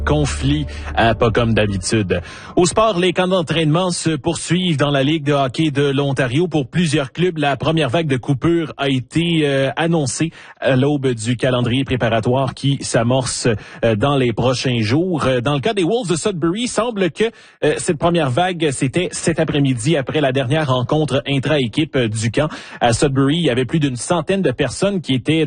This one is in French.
Conflit, pas comme d'habitude. Au sport, les camps d'entraînement se poursuivent dans la Ligue de hockey de l'Ontario. Pour plusieurs clubs, la première vague de coupures a été annoncée à l'aube du calendrier préparatoire qui s'amorce dans les prochains jours. Dans le cas des Wolves de Sudbury, il semble que cette première vague, c'était cet après-midi après la dernière rencontre intra-équipe du camp. À Sudbury, il y avait plus d'une centaine de personnes qui étaient